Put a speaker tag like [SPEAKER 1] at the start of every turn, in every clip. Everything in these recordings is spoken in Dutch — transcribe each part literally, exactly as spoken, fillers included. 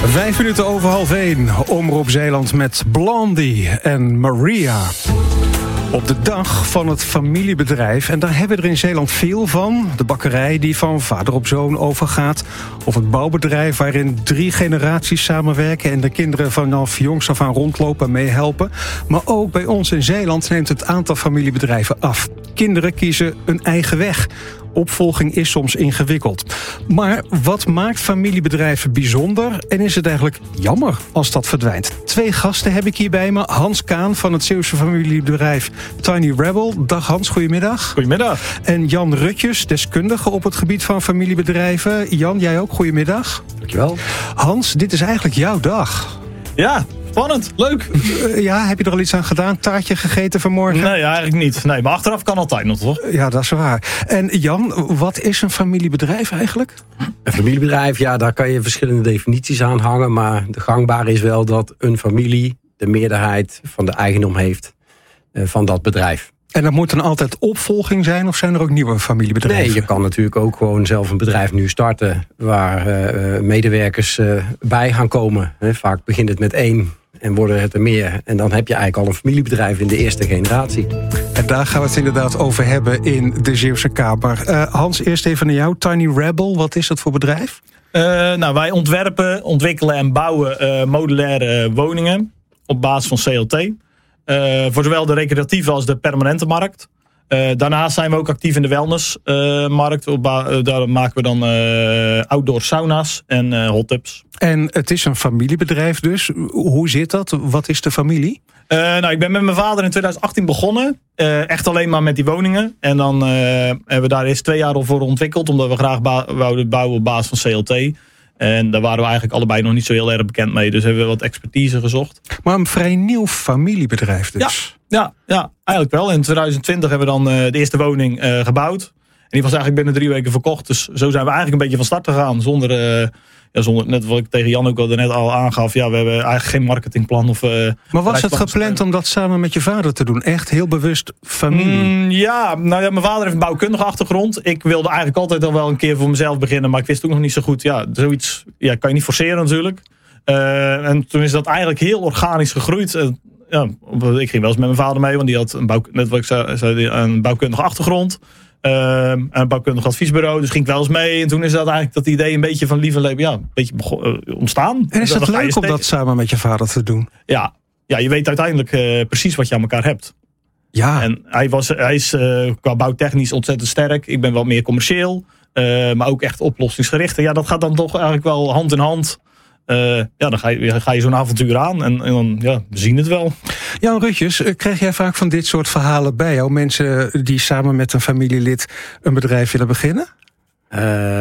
[SPEAKER 1] Vijf minuten over half één. Omroep Zeeland met Blondie en Maria. Op de dag van het familiebedrijf, en daar hebben we er in Zeeland veel van. De bakkerij die van vader op zoon overgaat. Of het bouwbedrijf waarin drie generaties samenwerken en de kinderen vanaf jongs af aan rondlopen en meehelpen. Maar ook bij ons in Zeeland neemt het aantal familiebedrijven af. Kinderen kiezen een eigen weg. Opvolging is soms ingewikkeld. Maar wat maakt familiebedrijven bijzonder? En is het eigenlijk jammer als dat verdwijnt? Twee gasten heb ik hier bij me. Hans Kaan van het Zeeuwse familiebedrijf Tiny Rebel. Dag Hans, goedemiddag.
[SPEAKER 2] Goedemiddag.
[SPEAKER 1] En Jan Rutjes, deskundige op het gebied van familiebedrijven. Jan, jij ook, goedemiddag.
[SPEAKER 3] Dankjewel.
[SPEAKER 1] Hans, dit is eigenlijk jouw dag.
[SPEAKER 2] Ja, spannend. Leuk.
[SPEAKER 1] Uh, ja, heb je er al iets aan gedaan? Taartje gegeten vanmorgen?
[SPEAKER 2] Nee, eigenlijk niet. Nee, maar achteraf kan altijd nog, toch?
[SPEAKER 1] Ja, dat is waar. En Jan, wat is een familiebedrijf eigenlijk?
[SPEAKER 3] Een familiebedrijf, ja, daar kan je verschillende definities aan hangen. Maar de gangbare is wel dat een familie de meerderheid van de eigendom heeft uh, van dat bedrijf.
[SPEAKER 1] En dat moet dan altijd opvolging zijn of zijn er ook nieuwe familiebedrijven?
[SPEAKER 3] Nee, je kan natuurlijk ook gewoon zelf een bedrijf nu starten waar uh, medewerkers uh, bij gaan komen. He, vaak begint het met één en worden het er meer. En dan heb je eigenlijk al een familiebedrijf in de eerste generatie.
[SPEAKER 1] En daar gaan we het inderdaad over hebben in de Zeeuwse Kamer. Uh, Hans, eerst even naar jou. Tiny Rebel, wat is dat voor bedrijf?
[SPEAKER 2] Uh, nou, wij ontwerpen, ontwikkelen en bouwen uh, modulaire woningen op basis van C L T. Uh, voor zowel de recreatieve als de permanente markt. Uh, daarnaast zijn we ook actief in de wellnessmarkt. Uh, uh, daar maken we dan uh, outdoor sauna's en uh, hot tubs.
[SPEAKER 1] En het is een familiebedrijf dus. Hoe zit dat? Wat is de familie?
[SPEAKER 2] Uh, nou, ik ben met mijn vader in twintig achttien begonnen. Uh, echt alleen maar met die woningen. En dan uh, hebben we daar eerst twee jaar al voor ontwikkeld. Omdat we graag ba- wouden bouwen op basis van C L T. En daar waren we eigenlijk allebei nog niet zo heel erg bekend mee. Dus hebben we wat expertise gezocht.
[SPEAKER 1] Maar een vrij nieuw familiebedrijf dus.
[SPEAKER 2] Ja, ja, ja, eigenlijk wel. In twintig twintig hebben we dan uh, de eerste woning uh, gebouwd. En die was eigenlijk binnen drie weken verkocht. Dus zo zijn we eigenlijk een beetje van start gegaan. Zonder, uh, ja, zonder net wat ik tegen Jan ook al net al aangaf. Ja, we hebben eigenlijk geen marketingplan. Of, uh,
[SPEAKER 1] maar was het gepland om dat samen met je vader te doen? Echt heel bewust familie?
[SPEAKER 2] Mm, ja, nou ja, mijn vader heeft een bouwkundige achtergrond. Ik wilde eigenlijk altijd al wel een keer voor mezelf beginnen. Maar ik wist ook nog niet zo goed. Ja, zoiets ja, kan je niet forceren natuurlijk. Uh, en toen is dat eigenlijk heel organisch gegroeid. Uh, ja, ik ging wel eens met mijn vader mee. Want die had een, bouw, net wat ik zei, een bouwkundige achtergrond. Uh, een bouwkundig adviesbureau, dus ging ik wel eens mee. En toen is dat eigenlijk dat idee een beetje van lief en leven, ja, een beetje begon, uh, ontstaan.
[SPEAKER 1] En is
[SPEAKER 2] dat
[SPEAKER 1] het leuk om dat samen met je vader te doen?
[SPEAKER 2] Ja, ja je weet uiteindelijk uh, precies wat je aan elkaar hebt.
[SPEAKER 1] Ja.
[SPEAKER 2] En hij, was, hij is uh, qua bouwtechnisch ontzettend sterk. Ik ben wel meer commercieel, uh, maar ook echt oplossingsgericht. En ja, dat gaat dan toch eigenlijk wel hand in hand. Uh, ja, dan ga je, ga je zo'n avontuur aan en, en dan, ja, we zien het wel.
[SPEAKER 1] Jan Rutjes, krijg jij vaak van dit soort verhalen bij jou? Mensen die samen met een familielid een bedrijf willen beginnen?
[SPEAKER 3] Uh,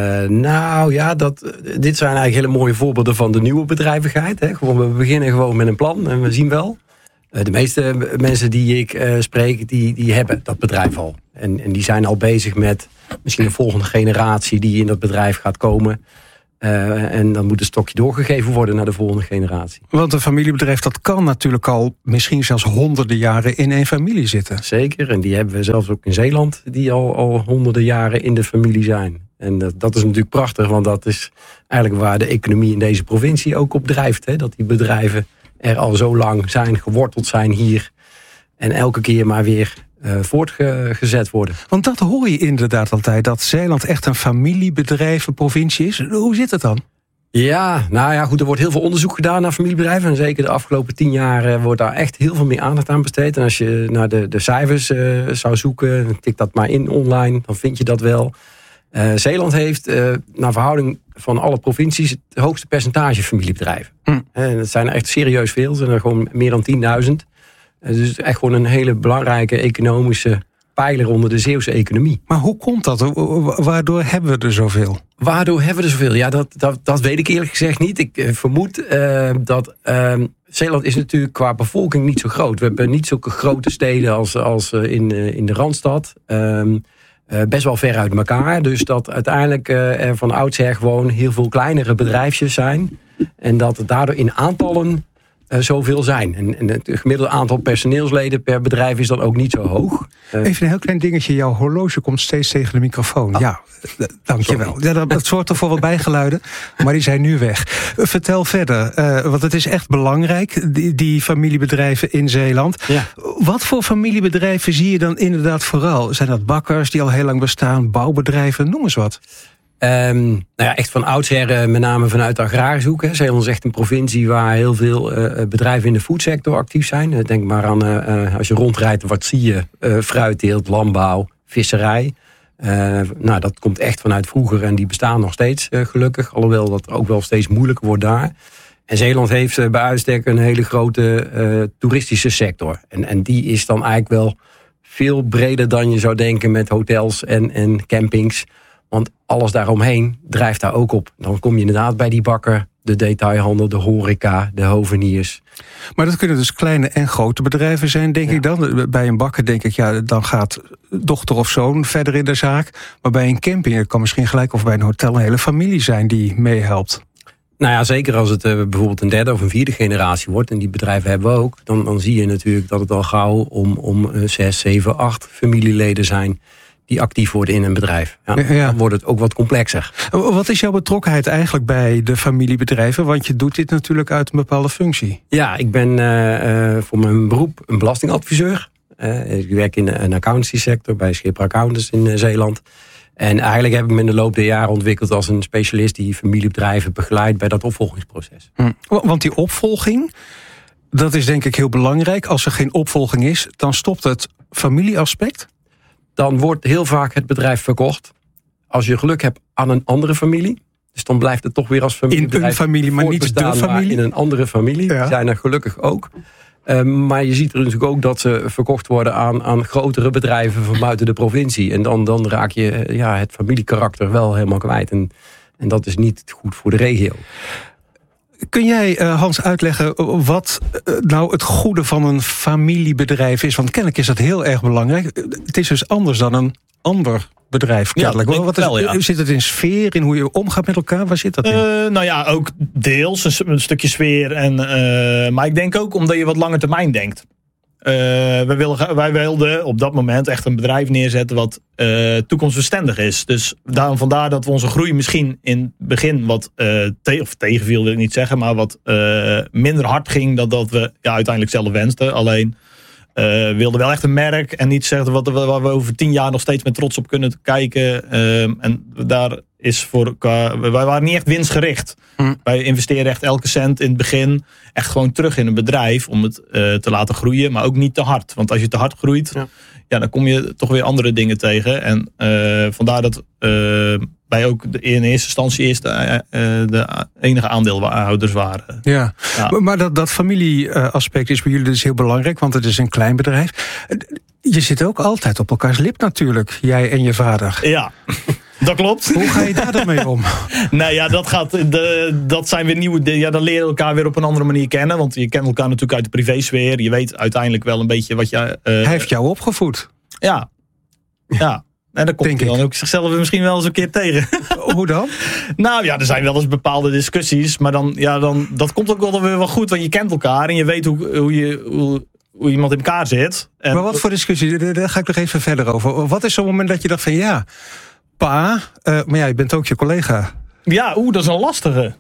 [SPEAKER 3] nou ja, dat, dit zijn eigenlijk hele mooie voorbeelden van de nieuwe bedrijvigheid. Hè. Gewoon, we beginnen gewoon met een plan en we zien wel. Uh, de meeste mensen die ik uh, spreek, die, die hebben dat bedrijf al. En, en die zijn al bezig met misschien een volgende generatie die in dat bedrijf gaat komen. Uh, en dan moet een stokje doorgegeven worden naar de volgende generatie.
[SPEAKER 1] Want een familiebedrijf, dat kan natuurlijk al misschien zelfs honderden jaren in één familie zitten.
[SPEAKER 3] Zeker, en die hebben we zelfs ook in Zeeland, die al, al honderden jaren in de familie zijn. En dat, dat is natuurlijk prachtig, want dat is eigenlijk waar de economie in deze provincie ook op drijft. Hè? Dat die bedrijven er al zo lang zijn, geworteld zijn hier. En elke keer maar weer uh, voortgezet worden.
[SPEAKER 1] Want dat hoor je inderdaad altijd, dat Zeeland echt een familiebedrijvenprovincie is. Hoe zit het dan?
[SPEAKER 3] Ja, nou ja, goed, er wordt heel veel onderzoek gedaan naar familiebedrijven. En zeker de afgelopen tien jaar uh, wordt daar echt heel veel meer aandacht aan besteed. En als je naar de, de cijfers uh, zou zoeken, tik dat maar in online, dan vind je dat wel. Uh, Zeeland heeft, uh, naar verhouding van alle provincies, het hoogste percentage familiebedrijven. Hm. En dat zijn er echt serieus veel. Er zijn er gewoon meer dan tienduizend. Uh, dus echt gewoon een hele belangrijke economische pijler onder de Zeeuwse economie.
[SPEAKER 1] Maar hoe komt dat? Waardoor hebben we er zoveel?
[SPEAKER 3] Waardoor hebben we er zoveel? Ja, dat, dat, dat weet ik eerlijk gezegd niet. Ik uh, vermoed uh, dat uh, Zeeland is natuurlijk qua bevolking niet zo groot. We hebben niet zulke grote steden als, als uh, in, uh, in de Randstad. Um, uh, best wel ver uit elkaar. Dus dat uiteindelijk uh, er van oudsher gewoon heel veel kleinere bedrijfjes zijn. En dat het daardoor in aantallen uh, zoveel zijn. En, en het gemiddelde aantal personeelsleden per bedrijf is dan ook niet zo hoog.
[SPEAKER 1] Uh, Even een heel klein dingetje. Jouw horloge komt steeds tegen de microfoon. Ah, ja, dankjewel. Ja, dat, dat zorgt er voor wat bijgeluiden, maar die zijn nu weg. Uh, vertel verder, uh, want het is echt belangrijk, die, die familiebedrijven in Zeeland. Ja. Wat voor familiebedrijven zie je dan inderdaad vooral? Zijn dat bakkers die al heel lang bestaan, bouwbedrijven, noem eens wat.
[SPEAKER 3] Um, nou ja, echt van oudsher, uh, met name vanuit de agrarische hoek. Hè. Zeeland is echt een provincie waar heel veel uh, bedrijven in de foodsector actief zijn. Uh, denk maar aan, uh, uh, als je rondrijdt, wat zie je? Uh, fruitteelt, landbouw, visserij. Uh, nou, dat komt echt vanuit vroeger en die bestaan nog steeds uh, gelukkig. Alhoewel dat ook wel steeds moeilijker wordt daar. En Zeeland heeft uh, bij uitstek een hele grote uh, toeristische sector. En, en die is dan eigenlijk wel veel breder dan je zou denken met hotels en, en campings. Want alles daaromheen drijft daar ook op. Dan kom je inderdaad bij die bakker, de detailhandel, de horeca, de hoveniers.
[SPEAKER 1] Maar dat kunnen dus kleine en grote bedrijven zijn, denk ja. ik dan. Bij een bakker denk ik, ja, dan gaat dochter of zoon verder in de zaak. Maar bij een camping, het kan misschien gelijk of bij een hotel een hele familie zijn die meehelpt.
[SPEAKER 3] Nou ja, zeker als het uh, bijvoorbeeld een derde of een vierde generatie wordt, en die bedrijven hebben we ook, dan, dan zie je natuurlijk dat het al gauw om, om uh, zes, zeven, acht familieleden zijn die actief worden in een bedrijf. Ja, ja. Dan wordt het ook wat complexer.
[SPEAKER 1] Wat is jouw betrokkenheid eigenlijk bij de familiebedrijven? Want je doet dit natuurlijk uit een bepaalde functie.
[SPEAKER 3] Ja, ik ben uh, uh, voor mijn beroep een belastingadviseur. Uh, ik werk in een accountancy sector bij Schipper Accountants in uh, Zeeland. En eigenlijk heb ik me in de loop der jaren ontwikkeld als een specialist die familiebedrijven begeleidt bij dat opvolgingsproces.
[SPEAKER 1] Hm. Want die opvolging, dat is denk ik heel belangrijk. Als er geen opvolging is, dan stopt het familieaspect.
[SPEAKER 3] Dan wordt heel vaak het bedrijf verkocht. Als je geluk hebt aan een andere familie. Dus dan blijft het toch weer als familiebedrijf.
[SPEAKER 1] In een familie, maar niet de familie.
[SPEAKER 3] In een andere familie. Ja. Die zijn er gelukkig ook. Uh, maar je ziet er natuurlijk ook dat ze verkocht worden aan, aan grotere bedrijven van buiten de provincie. En dan, dan raak je ja, het familiekarakter wel helemaal kwijt. En, en dat is niet goed voor de regio.
[SPEAKER 1] Kun jij, uh, Hans, uitleggen wat uh, nou het goede van een familiebedrijf is? Want kennelijk is dat heel erg belangrijk. Het is dus anders dan een ander bedrijf. Kennelijk. Ja, wat is, wel, ja. Zit het in sfeer, in hoe je omgaat met elkaar? Waar zit dat in? Uh,
[SPEAKER 2] nou ja, ook deels een, een stukje sfeer. En, uh, maar ik denk ook omdat je wat langer termijn denkt. Uh, wij, wilden, wij wilden op dat moment echt een bedrijf neerzetten wat uh, toekomstbestendig is. Dus daarom vandaar dat we onze groei misschien in het begin wat uh, te, of tegenviel, wil ik niet zeggen, maar wat uh, minder hard ging dan dat we ja, uiteindelijk zelf wensten. Alleen uh, wilden wel echt een merk en niet zeggen wat, waar we over tien jaar nog steeds met trots op kunnen kijken. Uh, en daar is voor wij waren niet echt winstgericht. Hm. Wij investeren echt elke cent in het begin echt gewoon terug in een bedrijf om het uh, te laten groeien, maar ook niet te hard. Want als je te hard groeit, ja. Ja, dan kom je toch weer andere dingen tegen. En uh, vandaar dat uh, wij ook de, in eerste instantie eerst uh, de enige aandeelhouders waren.
[SPEAKER 1] Ja, ja. Maar, maar dat, dat familieaspect is bij jullie dus heel belangrijk, want het is een klein bedrijf. Je zit ook altijd op elkaars lip natuurlijk, jij en je vader.
[SPEAKER 2] Ja. Dat klopt.
[SPEAKER 1] Hoe ga je daar dan mee om?
[SPEAKER 2] Nou ja, dat, gaat, de, dat zijn weer nieuwe. Ja, dan leer je elkaar weer op een andere manier kennen. Want je kent elkaar natuurlijk uit de privésfeer. Je weet uiteindelijk wel een beetje wat je. Uh,
[SPEAKER 1] Hij heeft jou opgevoed.
[SPEAKER 2] Ja. Ja. En dan komt Denk hij dan ik. ook zichzelf misschien wel eens een keer tegen.
[SPEAKER 1] Hoe dan?
[SPEAKER 2] Nou ja, er zijn wel eens bepaalde discussies. Maar dan, ja, dan, dat komt ook wel weer wel goed. Want je kent elkaar en je weet hoe, hoe je. Hoe, hoe iemand in elkaar zit. En
[SPEAKER 1] maar wat voor discussie? Daar ga ik nog even verder over. Wat is zo'n moment dat je dacht van ja. Pa, uh, maar ja, je bent ook je collega.
[SPEAKER 2] Ja, oeh, dat is een lastige.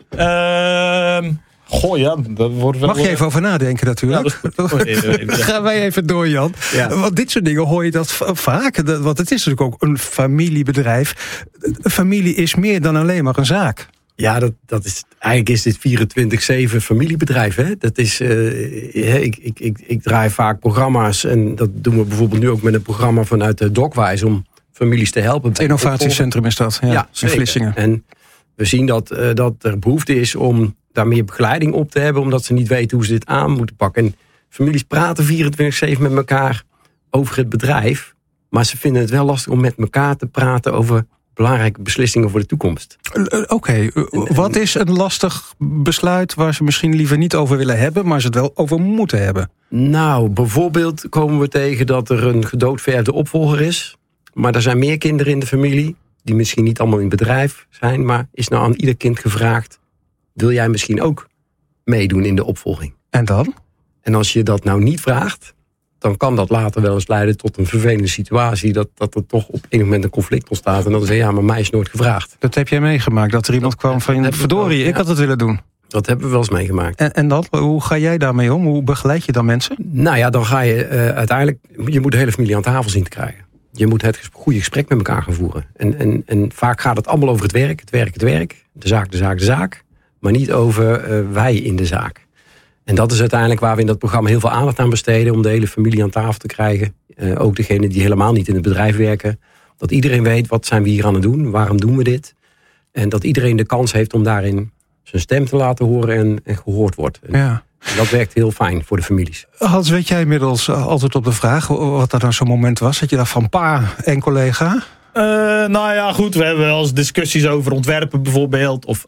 [SPEAKER 2] Uh, goh, ja, dat wordt wel.
[SPEAKER 1] Mag je even over nadenken natuurlijk? Ja, dat is... Gaan wij even door, Jan. Ja. Want dit soort dingen hoor je dat vaak. Want het is natuurlijk ook een familiebedrijf. Een familie is meer dan alleen maar een zaak.
[SPEAKER 3] Ja, dat, dat is, eigenlijk is dit vierentwintig zeven familiebedrijf. Hè? Dat is, uh, ik, ik, ik, ik draai vaak programma's. En dat doen we bijvoorbeeld nu ook met een programma vanuit de Dokwijs om families te helpen.
[SPEAKER 1] Het innovatiecentrum is dat, ja, ja in Vlissingen.
[SPEAKER 3] En we zien dat, uh, dat er behoefte is om daar meer begeleiding op te hebben, omdat ze niet weten hoe ze dit aan moeten pakken. En families praten vierentwintig zeven met elkaar over het bedrijf, maar ze vinden het wel lastig om met elkaar te praten over belangrijke beslissingen voor de toekomst.
[SPEAKER 1] Oké, okay. Wat is een lastig besluit waar ze misschien liever niet over willen hebben, maar ze het wel over moeten hebben?
[SPEAKER 3] Nou, bijvoorbeeld komen we tegen dat er een gedoodverfde opvolger is. Maar er zijn meer kinderen in de familie, die misschien niet allemaal in het bedrijf zijn, maar is nou aan ieder kind gevraagd, wil jij misschien ook meedoen in de opvolging?
[SPEAKER 1] En dan?
[SPEAKER 3] En als je dat nou niet vraagt, dan kan dat later wel eens leiden tot een vervelende situatie. Dat, dat er toch op een moment een conflict ontstaat. En dan zeg je, ja, maar mij is nooit gevraagd.
[SPEAKER 1] Dat heb jij meegemaakt, dat er iemand dat, kwam van, verdorie, wel, ik ja. had het willen doen.
[SPEAKER 3] Dat hebben we wel eens meegemaakt.
[SPEAKER 1] En, en dan, hoe ga jij daarmee om? Hoe begeleid je dan mensen?
[SPEAKER 3] Nou ja, dan ga je uh, uiteindelijk, je moet de hele familie aan tafel zien te krijgen. Je moet het goede gesprek met elkaar gaan voeren. En, en, en vaak gaat het allemaal over het werk, het werk, het werk. De zaak, de zaak, de zaak. Maar niet over uh, wij in de zaak. En dat is uiteindelijk waar we in dat programma heel veel aandacht aan besteden. Om de hele familie aan tafel te krijgen. Uh, ook degenen die helemaal niet in het bedrijf werken. Dat iedereen weet, wat zijn we hier aan het doen? Waarom doen we dit? En dat iedereen de kans heeft om daarin zijn stem te laten horen en, en gehoord wordt. En
[SPEAKER 1] ja.
[SPEAKER 3] dat werkt heel fijn voor de families.
[SPEAKER 1] Hans, weet jij inmiddels altijd op de vraag wat er dan zo'n moment was? Dat je dacht van pa en collega?
[SPEAKER 2] Uh, nou ja, goed. We hebben wel eens discussies over ontwerpen bijvoorbeeld. Of, uh,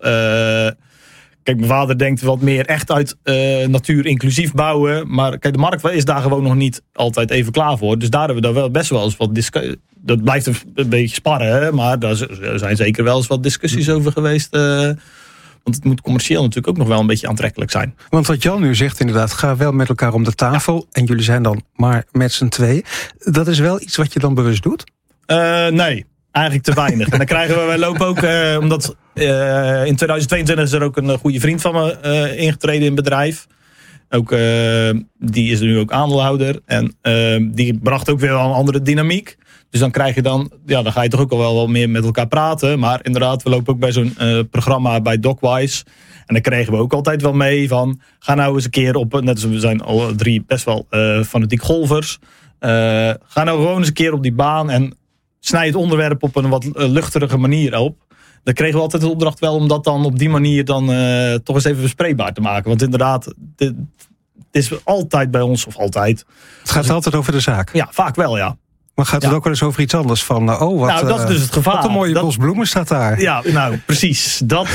[SPEAKER 2] kijk, mijn vader denkt wat meer echt uit uh, natuur inclusief bouwen. Maar kijk, de markt is daar gewoon nog niet altijd even klaar voor. Dus daar hebben we daar wel best wel eens wat discussies. Dat blijft een, een beetje sparren, hè? Maar daar zijn zeker wel eens wat discussies over geweest. Uh, Want het moet commercieel natuurlijk ook nog wel een beetje aantrekkelijk zijn.
[SPEAKER 1] Want wat Jan nu zegt inderdaad, ga wel met elkaar om de tafel. Ja. En jullie zijn dan maar met z'n twee. Dat is wel iets wat je dan bewust doet?
[SPEAKER 2] Uh, nee, eigenlijk te weinig. En dan krijgen we, wij lopen ook, uh, omdat uh, in tweeduizend tweeëntwintig is er ook een goede vriend van me uh, ingetreden in het bedrijf. Ook, uh, die is nu ook aandeelhouder. En uh, die bracht ook weer wel een andere dynamiek. Dus dan krijg je dan, ja, dan ga je toch ook al wel wat meer met elkaar praten. Maar inderdaad, we lopen ook bij zo'n uh, programma bij DocWise. En dan kregen we ook altijd wel mee van, ga nou eens een keer op, net als we zijn al drie best wel uh, fanatiek golfers. Uh, ga nou gewoon eens een keer op die baan en snij het onderwerp op een wat uh, luchtige manier op. Dan kregen we altijd de opdracht wel om dat dan op die manier dan uh, toch eens even bespreekbaar te maken. Want inderdaad, dit, het is altijd bij ons, of altijd.
[SPEAKER 1] Het gaat altijd over de zaak?
[SPEAKER 2] Ja, vaak wel, ja.
[SPEAKER 1] Maar gaat het ja. ook wel eens over iets anders? Van, oh, wat,
[SPEAKER 2] nou, dat is dus het gevaar.
[SPEAKER 1] Wat een mooie
[SPEAKER 2] dat,
[SPEAKER 1] bos bloemen staat daar.
[SPEAKER 2] Ja, nou, precies. Dat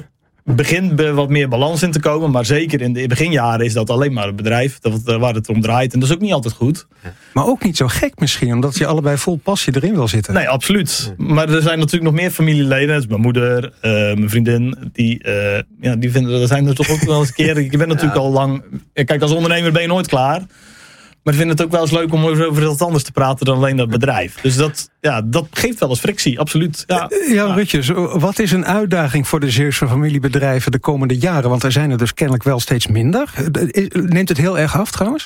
[SPEAKER 2] begint wat meer balans in te komen. Maar zeker in de beginjaren is dat alleen maar het bedrijf dat, waar het om draait. En dat is ook niet altijd goed.
[SPEAKER 1] Maar ook niet zo gek misschien, omdat je allebei vol passie erin wil zitten.
[SPEAKER 2] Nee, absoluut. Maar er zijn natuurlijk nog meer familieleden. Dat is mijn moeder, uh, mijn vriendin. Die, uh, ja, die vinden, dat zijn er toch ook wel eens een keer. Je bent natuurlijk ja. al lang... Kijk, als ondernemer ben je nooit klaar. Maar ik vind het ook wel eens leuk om over wat anders te praten dan alleen dat bedrijf. Dus dat, ja, dat geeft wel eens frictie, absoluut. Ja,
[SPEAKER 1] Jan Rutjes, wat is een uitdaging voor de Zeeuwse familiebedrijven de komende jaren? Want er zijn er dus kennelijk wel steeds minder. Neemt het heel erg af trouwens?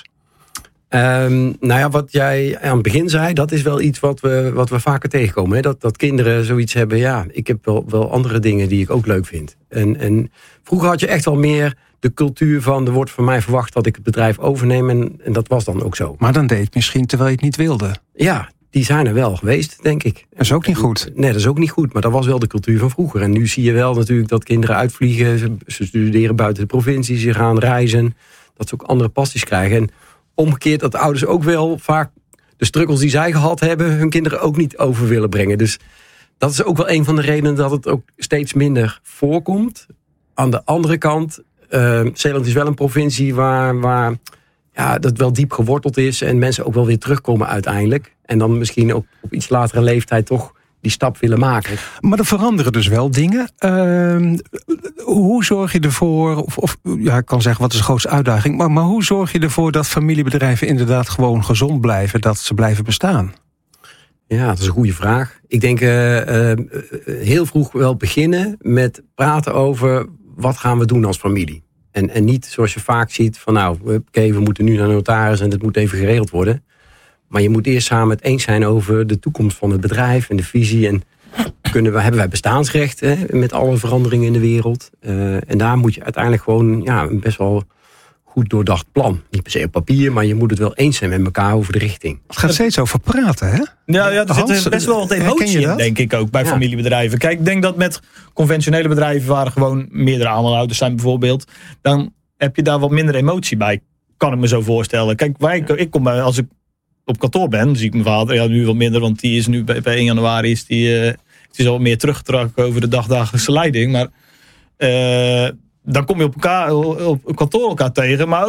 [SPEAKER 3] Um, nou ja, wat jij aan het begin zei, dat is wel iets wat we, wat we vaker tegenkomen. Hè? Dat, dat kinderen zoiets hebben, ja, ik heb wel, wel andere dingen die ik ook leuk vind. En, en vroeger had je echt wel meer de cultuur van, er wordt van mij verwacht dat ik het bedrijf overneem. En, en dat was dan ook zo.
[SPEAKER 1] Maar dan deed je het misschien terwijl je het niet wilde.
[SPEAKER 3] Ja, die zijn er wel geweest, denk ik.
[SPEAKER 1] Dat is ook niet goed.
[SPEAKER 3] Nee, dat is ook niet goed. Maar dat was wel de cultuur van vroeger. En nu zie je wel natuurlijk dat kinderen uitvliegen. Ze, ze studeren buiten de provincie, ze gaan reizen. Dat ze ook andere passies krijgen. En omgekeerd dat de ouders ook wel vaak de struggles die zij gehad hebben, hun kinderen ook niet over willen brengen. Dus dat is ook wel een van de redenen dat het ook steeds minder voorkomt. Aan de andere kant, uh, Zeeland is wel een provincie waar, waar ja, dat wel diep geworteld is en mensen ook wel weer terugkomen uiteindelijk. En dan misschien ook op iets latere leeftijd toch die stap willen maken.
[SPEAKER 1] Maar er veranderen dus wel dingen. Uh, hoe zorg je ervoor, of, of ja, ik kan zeggen wat is de grootste uitdaging, maar, maar hoe zorg je ervoor dat familiebedrijven inderdaad gewoon gezond blijven, dat ze blijven bestaan?
[SPEAKER 3] Ja, dat is een goede vraag. Ik denk uh, uh, heel vroeg wel beginnen met praten over wat gaan we doen als familie. En, en niet zoals je vaak ziet van nou, okay, we moeten nu naar de notaris en het moet even geregeld worden. Maar je moet eerst samen het eens zijn over de toekomst van het bedrijf en de visie. En kunnen we, hebben wij bestaansrecht hè, met alle veranderingen in de wereld. Uh, en daar moet je uiteindelijk gewoon ja, een best wel goed doordacht plan. Niet per se op papier, maar je moet het wel eens zijn met elkaar over de richting.
[SPEAKER 1] Het gaat steeds over praten, hè?
[SPEAKER 2] Ja, ja er Hans, zit best wel wat emotie in, denk ik ook, bij ja. familiebedrijven. Kijk, ik denk dat met conventionele bedrijven, waar gewoon meerdere aandeelhouders zijn bijvoorbeeld, dan heb je daar wat minder emotie bij. Kan ik me zo voorstellen. Kijk, waar ik, ik kom bij, als ik op kantoor ben, zie ik mijn vader, ja, nu wat minder, want die is nu bij, bij één januari is die, uh, die is al wat meer teruggetrokken over de dagdagelijkse leiding. Maar uh, dan kom je op elkaar op kantoor elkaar tegen, maar ook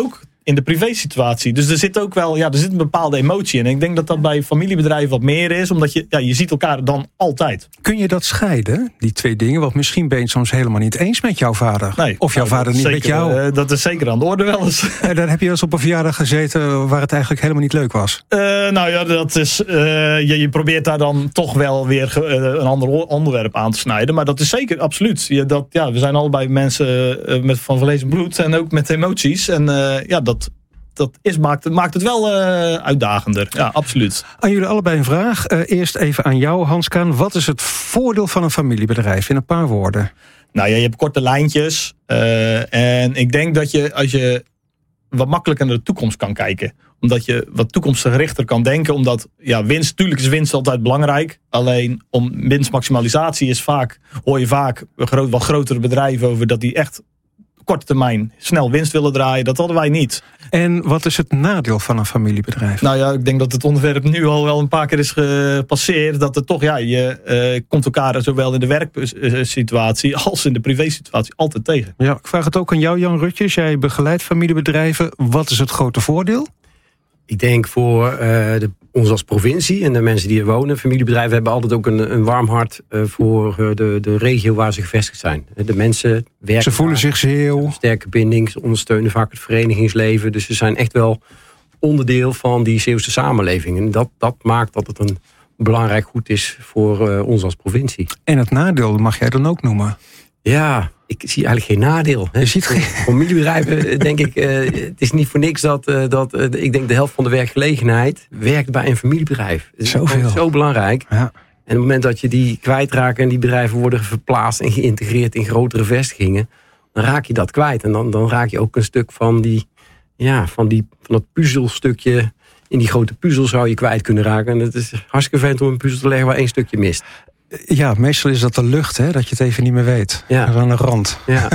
[SPEAKER 2] in de privésituatie. Dus er zit ook wel ja, er zit een bepaalde emotie in. En ik denk dat dat bij familiebedrijven wat meer is. Omdat je, ja, je ziet elkaar dan altijd.
[SPEAKER 1] Kun je dat scheiden, die twee dingen? Want misschien ben je het soms helemaal niet eens met jouw vader.
[SPEAKER 2] Nee,
[SPEAKER 1] of jouw
[SPEAKER 2] nou,
[SPEAKER 1] vader niet
[SPEAKER 2] zeker,
[SPEAKER 1] met jou.
[SPEAKER 2] Uh, dat is zeker aan de orde wel eens.
[SPEAKER 1] En dan heb je wel eens op een verjaardag gezeten waar het eigenlijk helemaal niet leuk was.
[SPEAKER 2] Uh, nou ja, dat is, uh, je, je probeert daar dan toch wel weer ge, uh, een ander onderwerp aan te snijden. Maar dat is zeker, absoluut. Je, dat, ja, we zijn allebei mensen uh, met, van vlees en bloed en ook met emoties. En uh, ja, dat, dat is, maakt, maakt het wel uh, uitdagender. Ja, absoluut.
[SPEAKER 1] Aan jullie allebei een vraag. Uh, eerst even aan jou, Hans Kaan. Wat is het voordeel van een familiebedrijf in een paar woorden?
[SPEAKER 2] Nou ja, je hebt korte lijntjes. Uh, en ik denk dat je, als je wat makkelijker naar de toekomst kan kijken. Omdat je wat toekomstgerichter kan denken. Omdat, ja, winst, natuurlijk is winst altijd belangrijk. Alleen om winstmaximalisatie is vaak, hoor je vaak groot, wat grotere bedrijven over dat die echt korte termijn snel winst willen draaien. Dat hadden wij niet.
[SPEAKER 1] En wat is het nadeel van een familiebedrijf?
[SPEAKER 2] Nou ja, ik denk dat het onderwerp nu al wel een paar keer is gepasseerd. Dat het toch, ja, je uh, komt elkaar zowel in de werksituatie als in de privésituatie altijd tegen.
[SPEAKER 1] Ja, ik vraag het ook aan jou, Jan Rutjes. Jij begeleidt familiebedrijven. Wat is het grote voordeel?
[SPEAKER 3] Ik denk voor uh, de, ons als provincie en de mensen die er wonen. Familiebedrijven hebben altijd ook een, een warm hart uh, voor uh, de, de regio waar ze gevestigd zijn. De mensen werken.
[SPEAKER 1] Ze voelen zich zeeuw.
[SPEAKER 3] Sterke binding, ze ondersteunen vaak het verenigingsleven. Dus ze zijn echt wel onderdeel van die Zeeuwse samenleving. En dat, dat maakt dat het een belangrijk goed is voor uh, ons als provincie.
[SPEAKER 1] En het nadeel mag jij dan ook noemen?
[SPEAKER 3] Ja, ik zie eigenlijk geen nadeel. Hè.
[SPEAKER 1] Je ziet geen...
[SPEAKER 3] Familiebedrijven, denk ik, uh, het is niet voor niks dat, uh, dat uh, ik denk de helft van de werkgelegenheid werkt bij een familiebedrijf. Het is
[SPEAKER 1] Zoveel.
[SPEAKER 3] Zo belangrijk.
[SPEAKER 1] Ja.
[SPEAKER 3] En op het moment dat je die kwijtraakt en die bedrijven worden verplaatst en geïntegreerd in grotere vestigingen, dan raak je dat kwijt. En dan, dan raak je ook een stuk van, die, ja, van, die, van dat puzzelstukje. In die grote puzzel zou je kwijt kunnen raken. En het is hartstikke vervelend om een puzzel te leggen waar één stukje mist.
[SPEAKER 1] Ja, meestal is dat de lucht, hè, dat je het even niet meer weet.
[SPEAKER 3] Ja.
[SPEAKER 1] Dat is aan de rand.
[SPEAKER 3] Ja.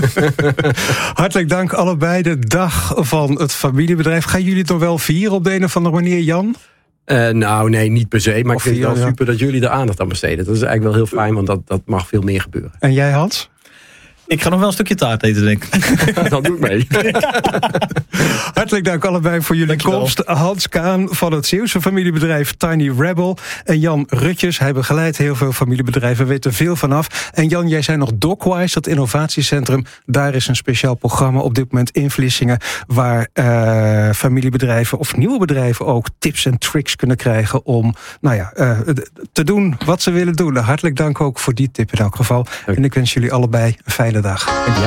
[SPEAKER 1] Hartelijk dank allebei. De dag van het familiebedrijf. Gaan jullie het nog wel vieren op de een of andere manier, Jan?
[SPEAKER 3] Uh, nou, nee, niet per se. Maar
[SPEAKER 1] Of
[SPEAKER 3] ik vind het wel
[SPEAKER 1] vier, ja.
[SPEAKER 3] super dat jullie er aandacht aan besteden. Dat is eigenlijk wel heel fijn, want dat, dat mag veel meer gebeuren.
[SPEAKER 1] En jij, Hans?
[SPEAKER 2] Ik ga nog wel een stukje taart eten, denk ik.
[SPEAKER 3] Dat doe ik mee.
[SPEAKER 1] Hartelijk dank allebei voor jullie
[SPEAKER 2] Dankjewel.
[SPEAKER 1] komst. Hans Kaan van het Zeeuwse familiebedrijf Tiny Rebel. En Jan Rutjes, hij begeleidt heel veel familiebedrijven, weet er veel vanaf. En Jan, jij zei nog Docwise, dat innovatiecentrum. Daar is een speciaal programma op dit moment in Vlissingen, waar uh, familiebedrijven of nieuwe bedrijven ook tips en tricks kunnen krijgen om nou ja, uh, te doen wat ze willen doen. Hartelijk dank ook voor die tip in elk geval.
[SPEAKER 3] Dank.
[SPEAKER 1] En ik wens jullie allebei een fijne dag.